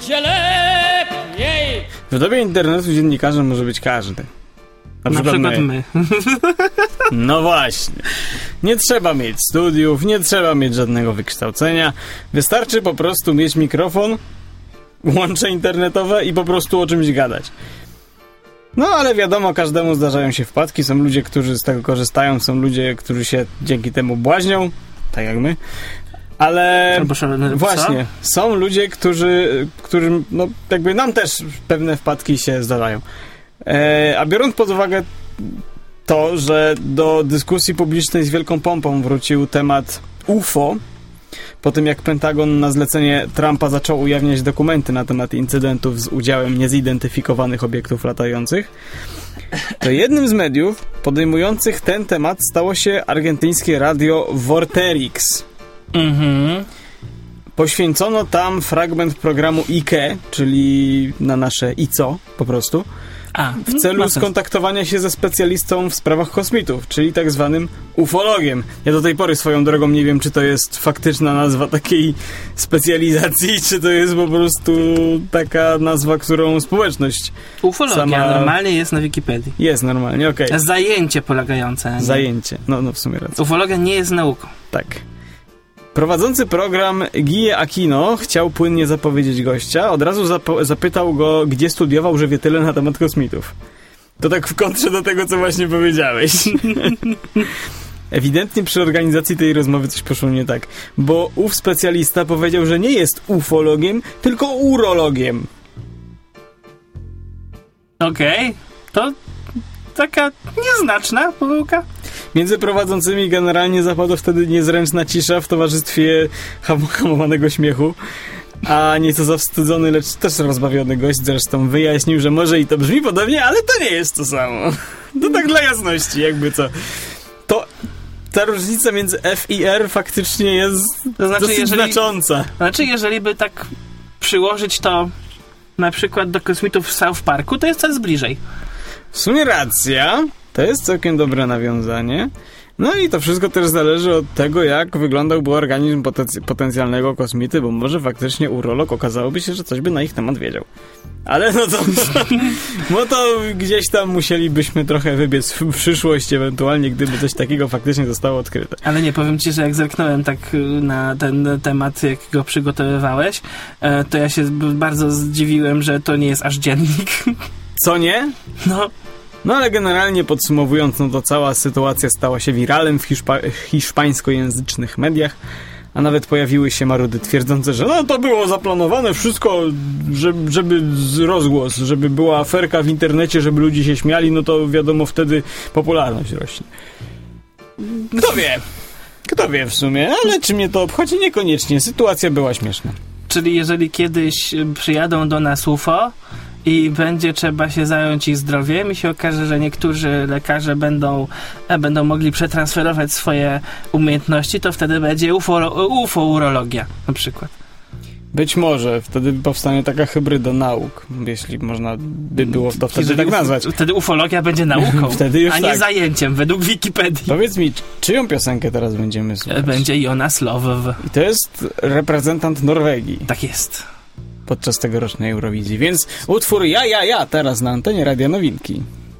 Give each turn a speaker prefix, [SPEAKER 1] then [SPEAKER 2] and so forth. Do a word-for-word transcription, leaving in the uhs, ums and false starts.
[SPEAKER 1] W dobie internetu dziennikarzem może być każdy. Na,
[SPEAKER 2] Na przykład, przykład my. my.
[SPEAKER 1] No właśnie. Nie trzeba mieć studiów, nie trzeba mieć żadnego wykształcenia. Wystarczy po prostu mieć mikrofon, łącze internetowe i po prostu o czymś gadać. No ale wiadomo, każdemu zdarzają się wpadki. Są ludzie, którzy z tego korzystają, są ludzie, którzy się dzięki temu błaźnią, tak jak my. Ale właśnie, są ludzie, którzy, którym, no jakby nam też pewne wpadki się zdarzają. E, a biorąc pod uwagę to, że do dyskusji publicznej z wielką pompą wrócił temat U F O, po tym jak Pentagon na zlecenie Trumpa zaczął ujawniać dokumenty na temat incydentów z udziałem niezidentyfikowanych obiektów latających, to jednym z mediów podejmujących ten temat stało się argentyńskie radio Vorterix. Mhm. Poświęcono tam fragment programu I K E, czyli na nasze I C O po prostu, A, w celu skontaktowania się ze specjalistą w sprawach kosmitów, czyli tak zwanym ufologiem. Ja do tej pory swoją drogą nie wiem, czy to jest faktyczna nazwa takiej specjalizacji, czy to jest po prostu taka nazwa, którą społeczność
[SPEAKER 2] Ufologia
[SPEAKER 1] sama...
[SPEAKER 2] normalnie jest na Wikipedii.
[SPEAKER 1] Jest normalnie, okej. Okay.
[SPEAKER 2] Zajęcie polegające. Nie?
[SPEAKER 1] Zajęcie, no, no w sumie racja.
[SPEAKER 2] Ufologia nie jest nauką.
[SPEAKER 1] Tak. Prowadzący program Guille Aquino chciał płynnie zapowiedzieć gościa. Od razu zapo- zapytał go, gdzie studiował, że wie tyle na temat kosmitów. To tak w kontrze do tego, co właśnie powiedziałeś. Ewidentnie przy organizacji tej rozmowy coś poszło nie tak. Bo ów specjalista powiedział, że nie jest ufologiem, tylko urologiem.
[SPEAKER 2] Okej, okay. To taka nieznaczna pomyłka.
[SPEAKER 1] Między prowadzącymi generalnie zapadła wtedy niezręczna cisza w towarzystwie ham- hamowanego śmiechu, a nieco zawstydzony, lecz też rozbawiony gość zresztą wyjaśnił, że może i to brzmi podobnie, ale to nie jest to samo. To tak dla jasności, jakby co. To ta różnica między F i R faktycznie jest to znaczy, dosyć jeżeli, znacząca.
[SPEAKER 2] Znaczy, jeżeli by tak przyłożyć to na przykład do kosmitów w South Parku, to jest coraz bliżej.
[SPEAKER 1] W sumie racja. To jest całkiem dobre nawiązanie. No i to wszystko też zależy od tego, jak wyglądałby organizm potenc- potencjalnego kosmity, bo może faktycznie urolog okazałoby się, że coś by na ich temat wiedział. Ale no to, no to gdzieś tam musielibyśmy trochę wybiec w przyszłość, ewentualnie gdyby coś takiego faktycznie zostało odkryte.
[SPEAKER 2] Ale nie, powiem ci, że jak zerknąłem tak na ten temat, jak go przygotowywałeś, to ja się bardzo zdziwiłem, że to nie jest aż dziennik.
[SPEAKER 1] Co nie?
[SPEAKER 2] No.
[SPEAKER 1] No ale generalnie podsumowując, no to cała sytuacja stała się wiralem w hiszpa- hiszpańskojęzycznych mediach, a nawet pojawiły się marudy twierdzące, że no to było zaplanowane wszystko, żeby, żeby rozgłos, żeby była aferka w internecie, żeby ludzie się śmiali, no to wiadomo, wtedy popularność rośnie. Kto wie? Kto wie w sumie, ale czy mnie to obchodzi? Niekoniecznie. Sytuacja była śmieszna.
[SPEAKER 2] Czyli jeżeli kiedyś przyjadą do nas U F O i będzie trzeba się zająć ich zdrowiem i się okaże, że niektórzy lekarze będą, będą mogli przetransferować swoje umiejętności, to wtedy będzie ufo, ufourologia na przykład.
[SPEAKER 1] Być może. Wtedy powstanie taka hybryda nauk, jeśli można by było to wtedy jeżeli tak nazwać.
[SPEAKER 2] Wtedy ufologia będzie nauką, wtedy już a nie tak. Zajęciem, według Wikipedii.
[SPEAKER 1] Powiedz mi, czyją piosenkę teraz będziemy słuchać?
[SPEAKER 2] Będzie Jonas Love.
[SPEAKER 1] I to jest reprezentant Norwegii.
[SPEAKER 2] Tak jest.
[SPEAKER 1] Podczas tegorocznej Eurowizji. Więc utwór Ja, Ja, Ja teraz na antenie Radia Nowinki.